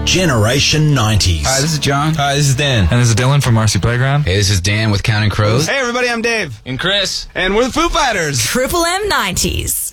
Generation 90s. Hi, this is John. Hi, this is Dan. And this is Dylan from Marcy Playground. Hey, this is Dan with Counting Crows. Hey, everybody, I'm Dave. And Chris. And we're the Foo Fighters. Triple M 90s.